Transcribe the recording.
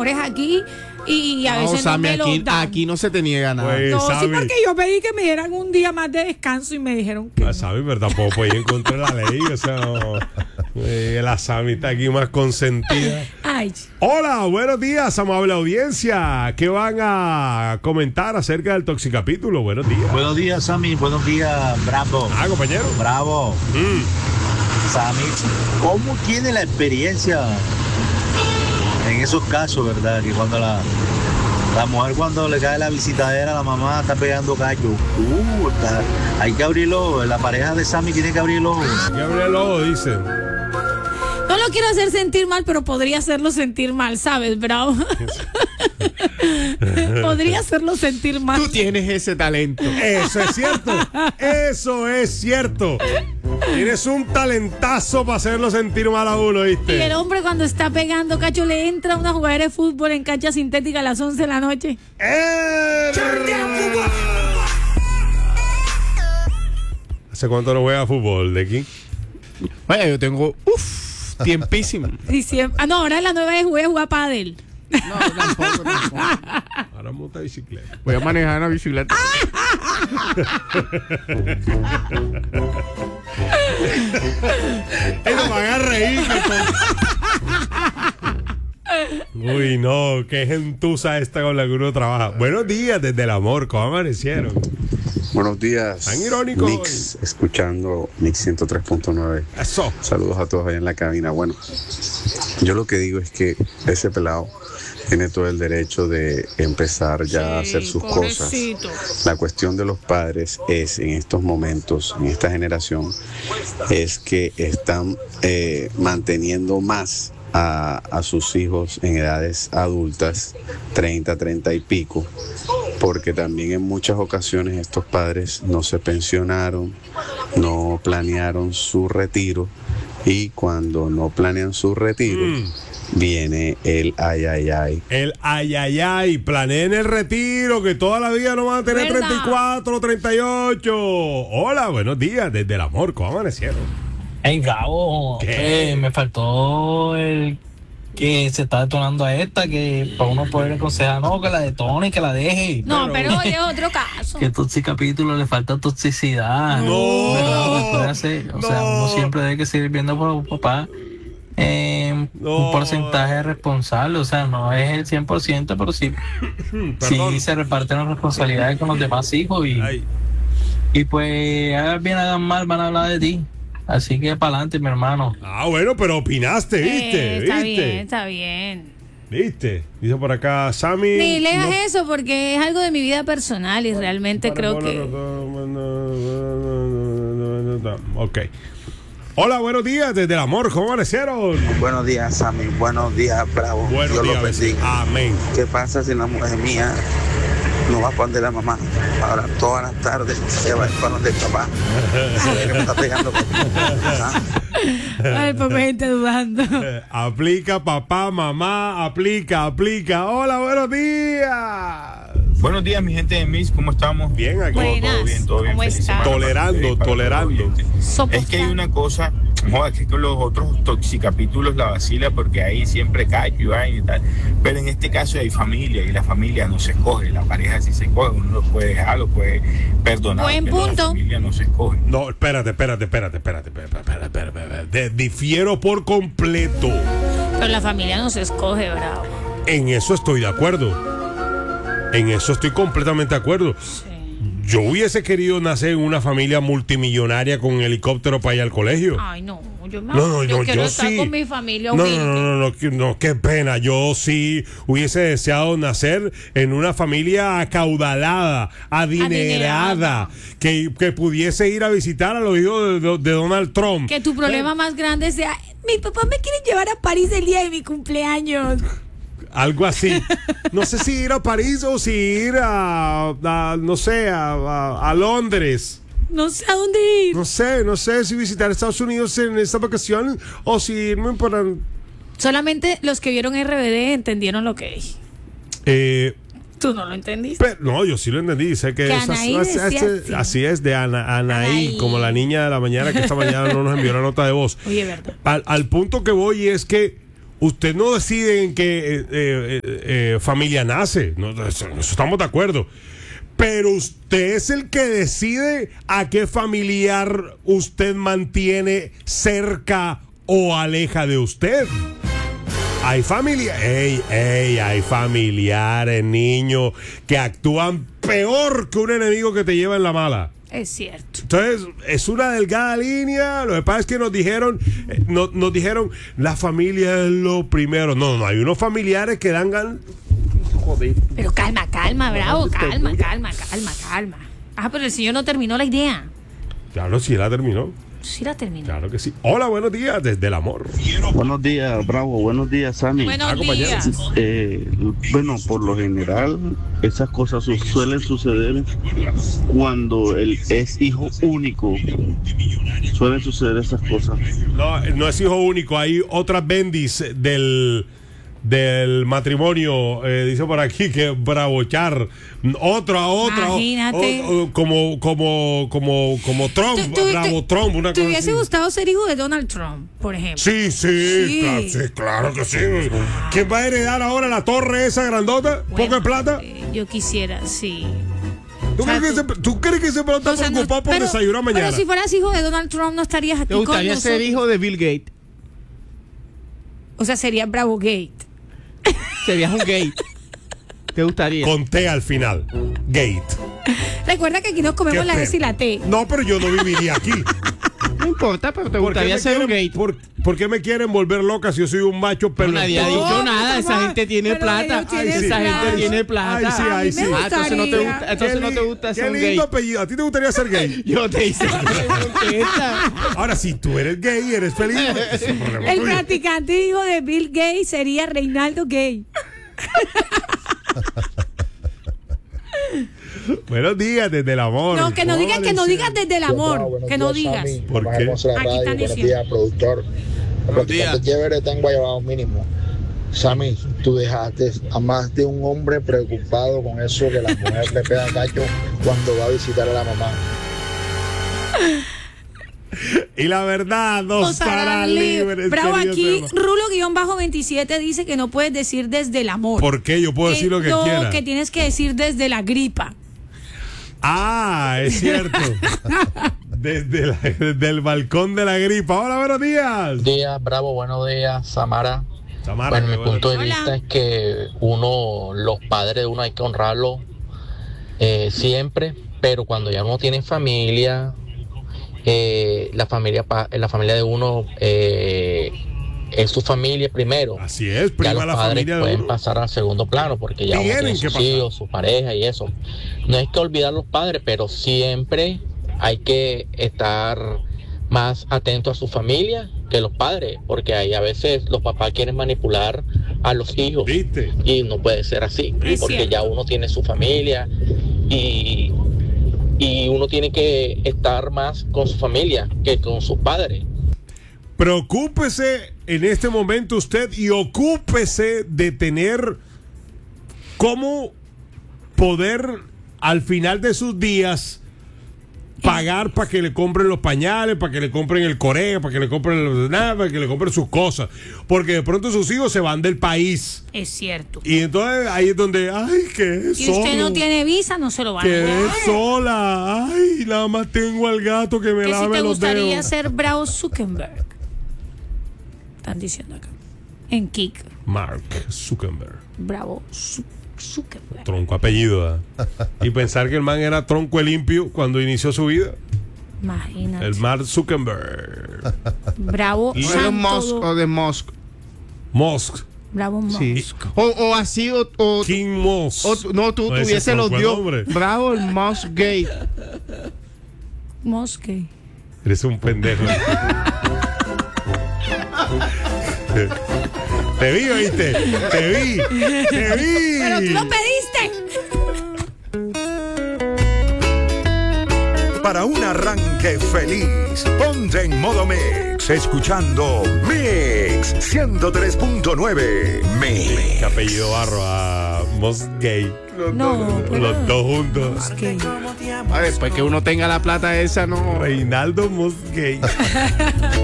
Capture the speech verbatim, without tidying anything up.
mejores aquí y, y a No, veces Sammy, no me aquí, lo dan. aquí no se te niega nada. Pues, No, sí, Sammy. porque yo pedí que me dieran un día más de descanso y me dijeron que Ah, no. Sammy, pero tampoco puede ir en contra de la ley. O sea, no. Eh, la Sammy está aquí más consentida. Ay, Hola, buenos días, amable audiencia. ¿Qué van a comentar acerca del Toxicapítulo? Buenos días. Buenos días, Sammy. Buenos días, Bravo. Ah, compañero. Bravo. Mm. Sammy, ¿cómo tiene la experiencia en esos casos, verdad? Que cuando la, la mujer, cuando le cae la visitadera, la mamá está pegando callo. Uh, está- hay que abrirlo. La pareja de Sammy tiene que abrirlo. Gabriel Lobo dice. no lo quiero hacer sentir mal, pero podría hacerlo sentir mal, ¿sabes, Bravo? Podría hacerlo sentir mal. Tú tienes ese talento. Eso es cierto. Eso es cierto. Tienes un talentazo para hacerlo sentir mal a uno, Y ¿viste? el hombre cuando está pegando cacho le entra una jugadora de fútbol en cancha sintética a las once de la noche. ¡Eh! ¿Hace cuánto no juega fútbol, de aquí? Oye, yo tengo, uff, tiempísimo. Y siempre, ah, no, ahora la nueva es jugar, jugar pádel. No, tampoco, tampoco. Ahora monta bicicleta. Voy a manejar una bicicleta. ¡Ey, no me hagas reír! me Uy, no, qué gentuza esta con la que uno trabaja. Buenos días desde el amor, ¿cómo amanecieron? Buenos días. Tan irónico Mix, escuchando Mix ciento tres punto nueve. Eso. Saludos a todos allá en la cabina. Bueno, yo lo que digo es que ese pelado tiene todo el derecho de empezar ya a hacer sus pobrecito. cosas. La cuestión de los padres es, en estos momentos, en esta generación, es que están eh, manteniendo más a, a sus hijos en edades adultas, treinta, treinta y pico, porque también en muchas ocasiones estos padres no se pensionaron, no planearon su retiro, y cuando no planean su retiro, Mm. viene el ay, ay, ay. El ay, ay, ay, planeen el retiro, que toda la vida no van a tener ¿Verdad? treinta y cuatro, treinta y ocho. Hola, buenos días desde el amor, ¿cómo amanecieron? Ey, Bravo, ¿Qué? eh, me faltó el que se está detonando a esta, que para uno poder aconsejar, no, que la detone, que la deje. No, pero oye, otro caso. Que Toxic Capítulo le falta toxicidad. No. ¿Verdad? Uno puede hacer, o sea, No. uno siempre debe que seguir viendo por los papás eh, No. un porcentaje responsable, o sea, no es el cien por ciento, pero sí, Perdón. sí se reparten las responsabilidades con los demás hijos y, Ay. y pues hagan bien, hagan mal, van a hablar de ti. Así que para adelante, mi hermano. Ah, bueno, pero opinaste, ¿viste? Eh, está ¿Viste? bien, está bien. ¿Viste? Dice por acá, Sammy. Ni leas no- eso porque es algo de mi vida personal y realmente creo que... Ok. Hola, buenos días desde el amor, ¿cómo amanecieron? Buenos días, Sammy. Buenos días, Bravo. Buenos Dios días, los vecino. bendiga. Amén. ¿Qué pasa si la mujer mía no va a poner la mamá? Ahora todas las tardes se va a ir para donde el papá. Se ve que me está pegando. ¿Ah? Ay, poca gente dudando. Eh, aplica, papá, mamá, aplica, aplica. Hola, buenos días. Buenos días, mi gente de Mix, ¿cómo estamos? Bien aquí. Buenas. Todo bien, todo bien. ¿Cómo Feliz está? semana para Tolerando, ustedes, para tolerando. todos los oyentes. Soportando. Es que hay una cosa, joder, que con los otros toxicapítulos la vacila porque ahí siempre cae y vaina y tal. Pero en este caso hay familia y la familia no se escoge, la pareja sí se escoge, uno lo puede dejar, lo puede perdonar. Buen pero punto. La familia no se escoge. No, espérate, espérate, espérate, espérate, espérate, espérate, espérate, espérate. De- difiero por completo. Pero la familia no se escoge, Bravo. En eso estoy de acuerdo. En eso estoy completamente de acuerdo. Sí. Yo hubiese querido nacer en una familia multimillonaria con un helicóptero para ir al colegio. Ay, no. Yo, me, No, no, yo no, quiero yo estar sí. con mi familia No, humilde. no, no, no, no, que- no, qué pena. Yo sí hubiese deseado nacer en una familia acaudalada, adinerada, Adinerada. que, que pudiese ir a visitar a los hijos de, de- de Donald Trump. Que tu problema más grande sea, mi papá me quiere llevar a París el día de mi cumpleaños. Algo así. No sé si ir a París o si ir a, a, no sé, a, a- a Londres. No sé a dónde ir. No sé, no sé si visitar Estados Unidos en esta vacación o si irme para... Solamente los que vieron R B D entendieron lo que dije. Eh, Tú no lo entendiste. pero, no, yo sí lo entendí. Sé que, Que es Anaí así, decía así- así. así es, de Ana, Anaí, Anaí. como la niña de la mañana que esta mañana no nos envió la nota de voz. Oye, verdad. Al, al punto que voy es que usted no decide en qué eh, eh, eh, familia nace, no, eso, eso estamos de acuerdo. Pero usted es el que decide a qué familiar usted mantiene cerca o aleja de usted. Hay familia, ey, ey, hay familiares, niños, que actúan peor que un enemigo que te lleva en la mala. Es cierto. Entonces, es una delgada línea. Lo que pasa es que nos dijeron, eh, no, nos dijeron, la familia es lo primero. No, no, hay unos familiares que dan gan... Joder. Pero calma, calma, Bravo, calma, calma, calma, calma. Ah, pero el señor no terminó la idea. Claro, sí la terminó. Sí la terminó. Claro que sí. Hola, buenos días, desde el amor. Buenos días, Bravo. Buenos días, Sammy. Buenos Ah, compañero. días. Eh, bueno, por lo general, esas cosas su- suelen suceder cuando él es hijo único. Suelen suceder esas cosas. No, no es hijo único. Hay otras bendis del, del matrimonio. Eh, dice por aquí que bravochar. Otra, otra. Imagínate. o- o- como, como, como, como Trump. Tú- tú- Bravo te- Trump. Una ¿Te cosa hubiese así. gustado ser hijo de Donald Trump, por ejemplo? Sí, sí, Sí. Claro, sí, claro que sí. ¿Quién va a heredar ahora la torre esa grandota? Bueno, ¿Poco de plata? eh, yo quisiera, sí. ¿Tú, o sea, crees que tú- ese, ¿Tú crees que ese pelota O está sea, no- preocupado por pero- desayunar mañana? Pero si fueras hijo de Donald Trump, no estarías aquí ¿Te con gustaría nosotros. ser hijo de Bill Gates? O sea, sería Bravo Gate. Serías un gay. ¿Te gustaría? Con T al final. Gate. Recuerda que aquí nos comemos Qué la feo. S y la T. No, pero yo no viviría aquí. No importa, pero te ¿Por qué, gustaría me ser un quieren, gay. por, por qué me quieren volver loca si yo soy un macho No, pero nadie ha No, dicho nada. Esa mamá, gente tiene pero plata. ellos tienen Esa gente plata. tiene plata. Ay, sí, A ay, mí sí. me Ah, entonces no te gustaría. gusta, entonces Qué no te li- gusta qué ser un lindo gay. apellido. ¿A ti te gustaría ser gay? Yo te hice la pregunta. Ahora, si tú eres gay, eres feliz. Es un problema El tuyo. practicante hijo de Bill Gates sería Reinaldo Gay. Buenos días, desde el amor. No, que no digas, que no digas desde el amor. Buenos Que no días, digas. Sammy. ¿Por Más qué? hermosa la Aquí radio. están Buenos diciendo. días, productor. Buenos Practicante días. chévere, ten guayabado mínimo. Sammy, tú dejaste a más de un hombre preocupado con eso que la mujer le pega cacho cuando va a visitar a la mamá. Y la verdad no Nos estará harán libre. libre. Bravo, querido aquí hermano. Rulo-veintisiete dice que no puedes decir desde el amor. ¿Por qué? Yo puedo Que decir lo que no, quiera. que tienes que decir desde la gripa. Ah, es cierto. Desde, la- desde el balcón de la gripa. Hola, buenos días. Buenos días, Bravo, buenos días, Samara. Samara, Bueno, qué mi bueno. punto de Hola. vista es que uno, los padres de uno hay que honrarlos eh, siempre, pero cuando ya uno tiene familia, eh, la familia pa- la familia de uno eh, es su familia primero. Así es, Ya prima los la padres familia de pueden uno. pasar al segundo plano porque ya uno Tienen tiene que sus pasar. hijos, su pareja y eso. No hay que olvidar los padres, pero siempre hay que estar más atento a su familia que los padres, porque ahí a veces los papás quieren manipular a los hijos ¿Viste? y no puede ser así, Es porque cierto. ya uno tiene su familia y, y uno tiene que estar más con su familia que con sus padres. Preocúpese en este momento usted y ocúpese de tener cómo poder al final de sus días pagar para que le compren los pañales, para que le compren el coreo, para que le compren los- nada, para que le compren sus cosas, porque de pronto sus hijos se van del país Es cierto. y entonces ahí es donde ay que Si usted no tiene visa, no se lo van a que dar. sola, ay nada más tengo al gato que me Que si lave te los gustaría dedos. ser Bravo Zuckerberg. Están diciendo acá. En Kik. Mark Zuckerberg. Bravo Zu- Zuckerberg. Tronco apellido, ¿eh? Y pensar que el man era tronco el limpio cuando inició su vida. Imagínate. El Mark Zuckerberg. Bravo Y- Elon Santo- Musk o de Musk. Musk. Bravo Musk. Sí. O, o así, o, o, King Musk. o tú- no, tú No, ese tuviese los tronco el dios. nombre. Bravo, el Musk Gate. Musk. Eres un pendejo. Te vi, oíste. Te vi. Te vi. Pero tú lo pediste. Para un arranque feliz, ponte en modo mix, escuchando Mix ciento tres punto nueve. Mix. ¿Qué apellido barro a Musk Gay? No, pero- Los dos juntos. Musk. Ah, después que uno tenga la plata esa, no. Reinaldo Musk Gay.